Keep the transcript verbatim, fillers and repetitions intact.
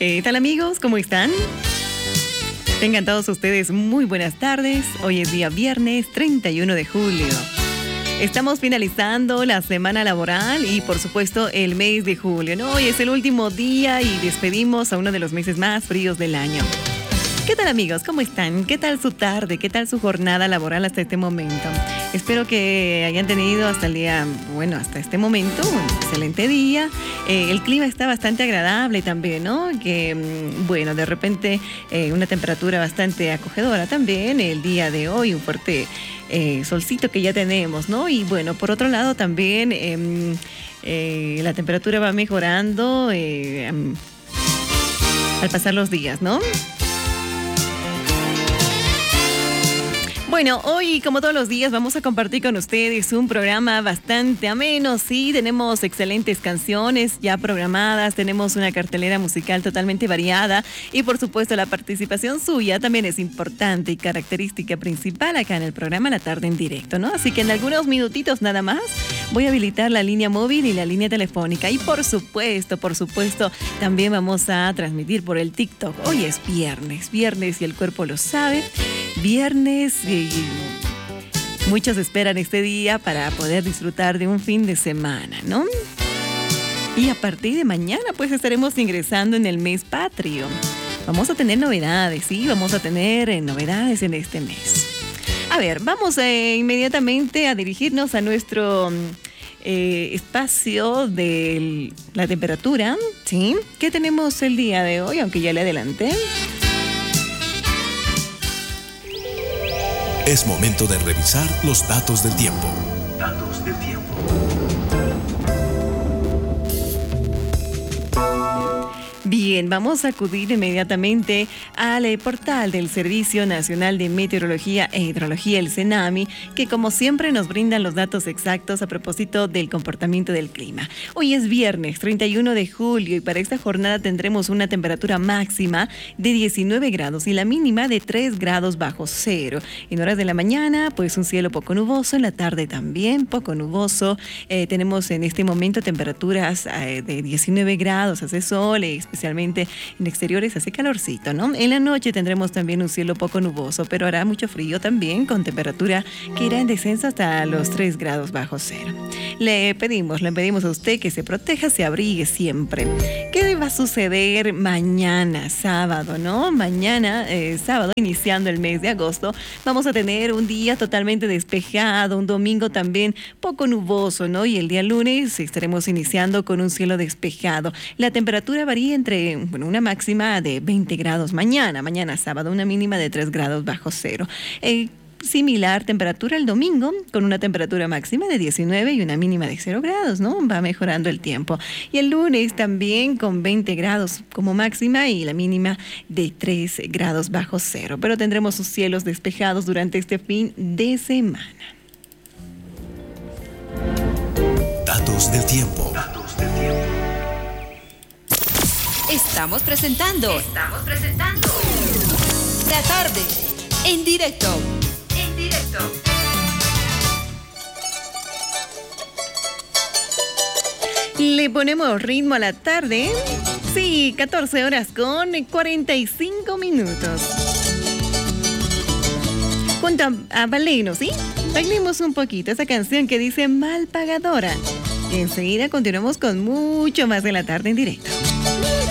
¿Qué tal, amigos? ¿Cómo están? Tengan todos ustedes muy buenas tardes. Hoy es día viernes treinta y uno de julio. Estamos finalizando la semana laboral y, por supuesto, el mes de julio, ¿no? Hoy es el último día y despedimos a uno de los meses más fríos del año. ¿Qué tal, amigos? ¿Cómo están? ¿Qué tal su tarde? ¿Qué tal su jornada laboral hasta este momento? Espero que hayan tenido hasta el día, bueno, hasta este momento, un excelente día. Eh, el clima está bastante agradable también, ¿no? Que, bueno, de repente eh, una temperatura bastante acogedora también el día de hoy, un fuerte eh, solcito que ya tenemos, ¿no? Y bueno, por otro lado también eh, eh, la temperatura va mejorando eh, al pasar los días, ¿no? Bueno, hoy, como todos los días, vamos a compartir con ustedes un programa bastante ameno. Sí, tenemos excelentes canciones ya programadas, tenemos una cartelera musical totalmente variada y, por supuesto, la participación suya también es importante y característica principal acá en el programa La Tarde en Directo, ¿no? Así que en algunos minutitos nada más voy a habilitar la línea móvil y la línea telefónica. Y, por supuesto, por supuesto, también vamos a transmitir por el TikTok. Hoy es viernes, viernes y el cuerpo lo sabe. Viernes y muchos esperan este día para poder disfrutar de un fin de semana, ¿no? Y a partir de mañana pues estaremos ingresando en el mes patrio. Vamos a tener novedades, sí, vamos a tener eh, novedades en este mes. A ver, vamos eh, inmediatamente a dirigirnos a nuestro eh, espacio de la temperatura, ¿sí? ¿Qué tenemos el día de hoy? Aunque ya le adelanté. Es momento de revisar los datos del tiempo. Datos del tiempo. Bien, vamos a acudir inmediatamente al eh, portal del Servicio Nacional de Meteorología e Hidrología, el CENAMI, que como siempre nos brindan los datos exactos a propósito del comportamiento del clima. Hoy es viernes treinta y uno de julio y para esta jornada tendremos una temperatura máxima de diecinueve grados y la mínima de tres grados bajo cero. En horas de la mañana, pues un cielo poco nuboso, en la tarde también poco nuboso. Eh, tenemos en este momento temperaturas eh, de diecinueve grados, hace sol, eh, especialmente en exteriores hace calorcito, ¿no? En la noche tendremos también un cielo poco nuboso, pero hará mucho frío también, con temperatura que irá en descenso hasta los tres grados bajo cero. Le pedimos, le pedimos a usted que se proteja, se abrigue siempre. ¿Qué va a suceder mañana, sábado, no? Mañana, eh, sábado, iniciando el mes de agosto, vamos a tener un día totalmente despejado, un domingo también poco nuboso, ¿no? Y el día lunes estaremos iniciando con un cielo despejado. La temperatura varía entre bueno, una máxima de veinte grados mañana, mañana sábado, una mínima de tres grados bajo cero. Eh, Similar temperatura el domingo, con una temperatura máxima de diecinueve y una mínima de cero grados, ¿no? Va mejorando el tiempo. Y el lunes también con veinte grados como máxima y la mínima de tres grados bajo cero. Pero tendremos sus cielos despejados durante este fin de semana. Datos del tiempo. Datos del tiempo. Estamos presentando. Estamos presentando. La Tarde en Directo. En directo. Le ponemos ritmo a la tarde. Sí, catorce horas con cuarenta y cinco minutos. Junto a, a Valeno, ¿sí? Bailemos un poquito esa canción que dice Mal Pagadora. Y enseguida continuamos con mucho más de La Tarde en Directo.